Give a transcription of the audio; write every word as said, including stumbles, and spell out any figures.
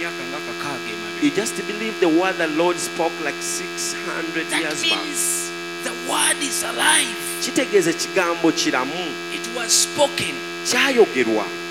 emyaka nga kakaaga emabega. You just believe the word the Lord spoke like six hundred That years back. means the word is alive. Kitegeeza ekigambo kiramu, It was spoken. kyayogerwa.